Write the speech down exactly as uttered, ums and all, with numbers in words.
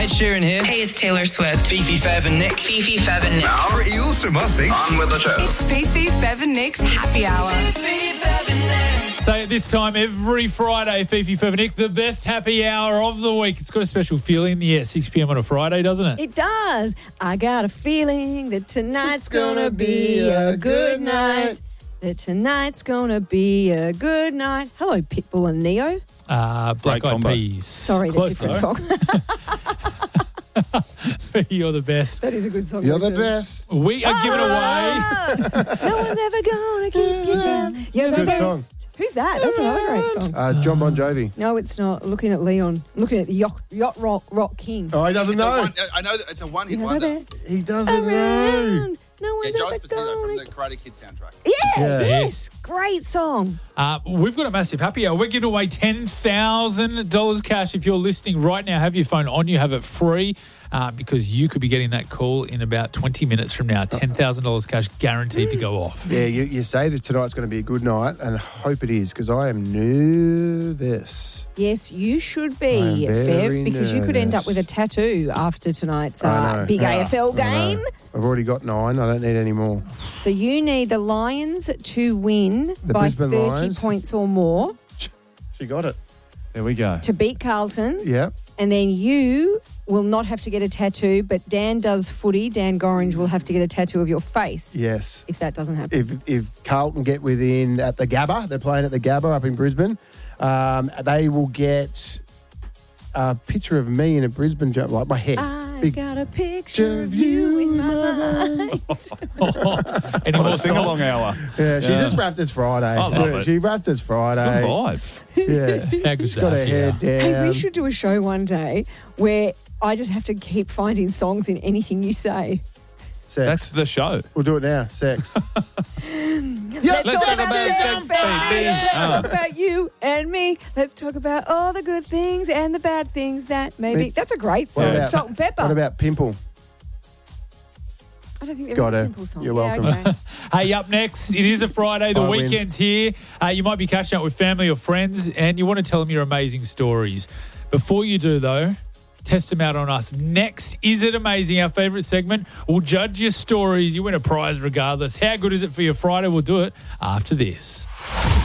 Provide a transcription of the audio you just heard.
Ed Sheeran here. Hey, it's Taylor Swift. Fifi, Fev and Nick. Fifi, Fev and Nick. Pretty awesome, I think. On with the show. It's Fifi, Fev and Nick's Happy Hour. Say at this time every Friday, Fifi, Fev and Nick, the best happy hour of the week. It's got a special feeling in the air, six p.m. on a Friday, doesn't it? It does. I got a feeling that tonight's gonna be a good night. That tonight's gonna be a good night. Hello, Pitbull and Neo. Uh, Black Great Eyed combo. Peas. Sorry, the Close, different though. song. You're the best. That is a good song. You're the Richard. best. We are giving away. Ah! No one's ever gonna keep you down. You're the Good best. song. Who's that? That's another great song. Uh, John Bon Jovi. No, it's not. Looking at Leon. Looking at the yacht, yacht rock, rock king. Oh, he doesn't It's a know. one, I know that it's a one-hit You're the wonder. best. He doesn't know. Around. No Yeah, one's Joe ever Esposito from gonna... the Karate Kid soundtrack. Yes, Yeah. yes. Great song. Uh, we've got a massive happy hour. We're giving away ten thousand dollars cash. If you're listening right now, have your phone on you, have it free, uh, because you could be getting that call in about twenty minutes from now. ten thousand dollars cash guaranteed to go off. Yeah, you, you say that tonight's going to be a good night, and I hope it is, because I am nervous. Yes, you should I be, am very Fev, because you could end up nervous. with a tattoo after tonight's I uh, know. big Yeah. A F L I know. game. I've already got nine. I don't need any more. So you need the Lions to win The by Brisbane thirty Lions? points or more She got it. There we go. to beat Carlton. Yeah. And then you will not have to get a tattoo, but Dan does footy. Dan Gorringe will have to get a tattoo of your face Yes. if that doesn't happen. If if Carlton get within at the Gabba, they're playing at the Gabba up in Brisbane, um, they will get a picture of me in a Brisbane jump, like my head. I Big got a picture of you in my mind. Any What more a sing-along songs? hour. Yeah, she's Yeah. just wrapped as Friday. I love Yeah, it. She wrapped as Friday. Good vibe. Yeah. How good's She's got that? her head down. Hey, we should do a show one day where I just have to keep finding songs in anything you say. Sex. That's the show. We'll do it now. Sex. Let's, Let's talk talk about about sex, sex, baby. baby. Let's Ah. talk about you and me. Let's talk about all the good things and the bad things that maybe. Me- That's a great What song. about- Salt and pepper. What about Pimple? I don't think there Got was a her. Pimple song. You're yeah, welcome. Okay. Hey, up next, it is a Friday. The I win. weekend's here. Uh, you might be catching up with family or friends, and you want to tell them your amazing stories. Before you do, though, test them out on us. Next, Is It Amazing? Our favourite segment. We'll judge your stories. You win a prize regardless. How good is it for your Friday? We'll do it after this.